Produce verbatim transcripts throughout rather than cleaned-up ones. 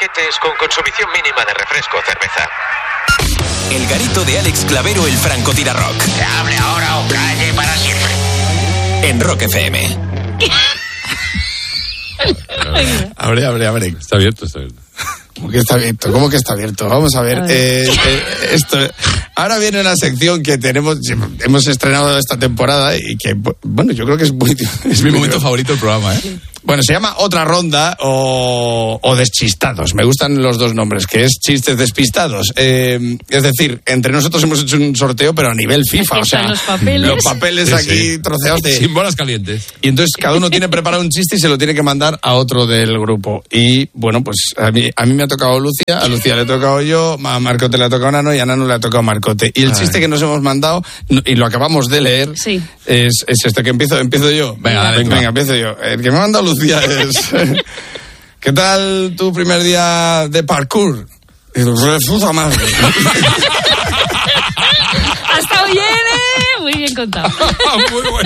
paquetes con consumición mínima de refresco o cerveza. El garito de Alex Clavero, el francotirarrock. Que hable ahora o calle para siempre. En Rock F M. Abre, abre, abre. Está abierto, está abierto. ¿Cómo que está abierto? ¿Cómo que está abierto? Vamos a ver. A ver. Eh, eh, esto, ahora viene una sección que tenemos, hemos estrenado esta temporada y que, bueno, yo creo que es muy... Es mi momento favorito del programa, ¿eh? Bueno, se llama Otra Ronda o, o Deschistados. Me gustan los dos nombres, que es chistes despistados. Eh, es decir, entre nosotros hemos hecho un sorteo, pero a nivel FIFA. Aquí O sea, están los papeles. los papeles Sí, aquí sí. troceados de... Sin bolas calientes. Y entonces cada uno tiene preparado un chiste y se lo tiene que mandar a otro del grupo. Y bueno, pues a mí, a mí me ha tocado Lucia, a Lucía le he tocado yo, a Marcote le ha tocado Nano y a Nano le ha tocado Marcote. Y el Ay. chiste que nos hemos mandado, y lo acabamos de leer, Sí. es, es este que empiezo, empiezo yo. Venga, dale, venga, venga. empiezo yo. El que me ha mandado Lucía es... ¿Qué tal tu primer día de parkour? Y digo, refusa madre. Ha estado bien, ¿eh? Muy bien contado. Muy bueno.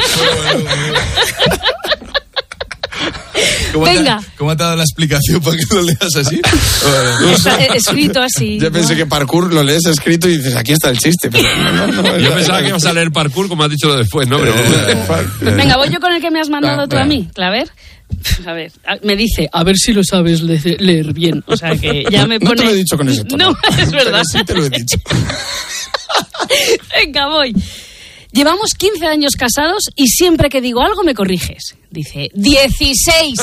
¿Cómo te ha- Venga. ¿Cómo te ha dado la explicación para que lo leas así? Está eh, escrito así. Yo pensé ¿no? que parkour lo lees escrito y dices, aquí está el chiste. Pero no, no, no, Yo no, pensaba no, que ibas a leer parkour, como has dicho lo después, ¿no? Pero... Venga, voy yo con el que me has mandado Va, tú a venga. mí, Claver. A ver, a- me dice, a ver si lo sabes le- leer bien. O sea que ya me No pone... te lo he dicho con ese tono. No, es verdad. Pero sí te lo he dicho. Venga, voy. Llevamos quince años casados y siempre que digo algo me corriges. Dice, dieciséis.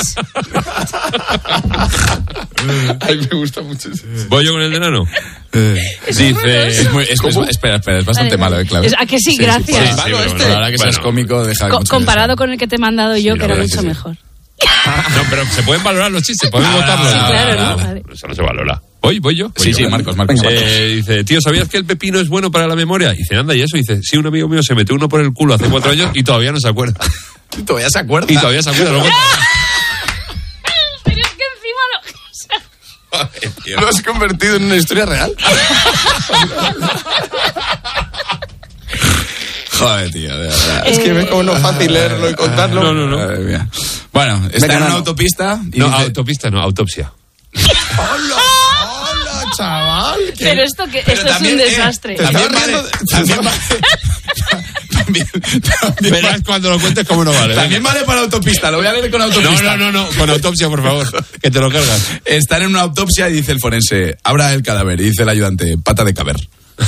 Ay, me gusta mucho eso. ¿Voy yo con el de Nano? Eso es Dice... Es muy, es, es- espera, espera, es bastante Vale, malo, ¿eh, Clave? es- ¿a que sí? Gracias. sí, sí, Malo pero este. bueno, Ahora que seas bueno. cómico, deja Co- mucho comparado de con el que te he mandado yo, Sí, que la era verdad mucho que sí. mejor. No, pero se pueden valorar los chistes, podemos Ah, votarlos. sí, claro, no, ¿no? no, Vale. Eso no se valora. ¿Voy? ¿Voy yo? Sí, Voy sí, yo. Marcos, Marcos. Eh, dice, tío, ¿sabías que el pepino es bueno para la memoria? Dice, anda, ¿y eso? Dice, sí, un amigo mío se metió uno por el culo hace cuatro años y todavía no se acuerda. Marcos. Todavía se acuerda. Y todavía se acuerda. Lo cuenta. Pero es que encima no... Joder, tío. ¿Lo has convertido en una historia real? Joder, tío, de verdad. Es que ve como no es fácil leerlo y contarlo. No, no, no. Madre mía. Bueno, está Venga, en una Nano. autopista y No, dice... autopista, no, autopsia. ¡Hola! ¡Hola, chaval! ¿Qué- Pero esto, que, Pero esto es también, un eh, desastre. te También estás vale, riendo de- también vale, también, también Verás vale- cuando lo cuentes cómo no vale. también vale para autopista, lo voy a leer con No, autopista. no, no, no, con autopsia, por favor, que te lo cargas. Están en una autopsia y dice el forense, abra el cadáver, y dice el ayudante, pata de caber.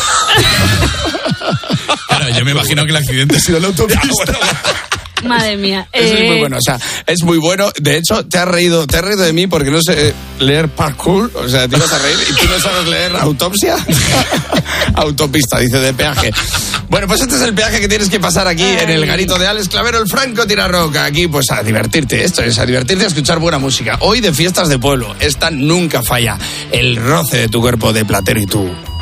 Claro, yo me imagino que el accidente ha sido en la autopista. Madre mía. Eso es Eh, muy bueno, o sea, es muy bueno. De hecho, te has reído, te has reído de mí porque no sé leer parkour, o sea, te ibas a reír y tú no sabes leer autopsia. Autopista, dice, de peaje. Bueno, pues este es el peaje que tienes que pasar aquí en el garito de Alex Clavero, el Franco Tirarroca. Aquí, pues a divertirte, esto es, a divertirte, a escuchar buena música. Hoy de fiestas de pueblo, esta nunca falla. El roce de tu cuerpo de platero y tú.